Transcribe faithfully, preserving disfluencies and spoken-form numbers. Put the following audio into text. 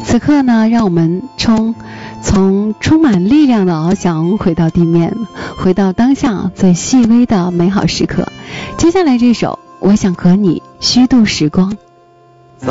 此刻呢，让我们冲从充满力量的翱翔回到地面，回到当下最细微的美好时刻。接下来这首我想和你虚度时光。